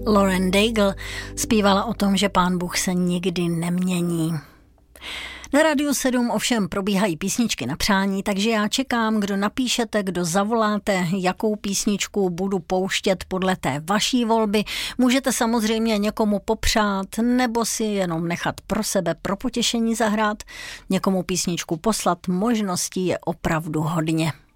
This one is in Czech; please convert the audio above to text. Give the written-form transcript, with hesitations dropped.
Lauren Daigle zpívala o tom, že Pán Bůh se nikdy nemění. Na Rádiu 7 ovšem probíhají písničky na přání, takže já čekám, kdo napíšete, kdo zavoláte, jakou písničku budu pouštět podle té vaší volby. Můžete samozřejmě někomu popřát nebo si jenom nechat pro sebe pro potěšení zahrát, někomu písničku poslat, možností je opravdu hodně.